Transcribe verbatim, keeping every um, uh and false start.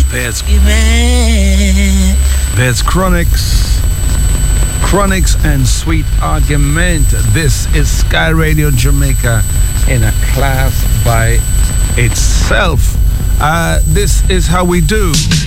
There's there's Chronics, Chronics and Sweet Argument. This is Sky Radio Jamaica in a class by itself. Uh, this is how we do.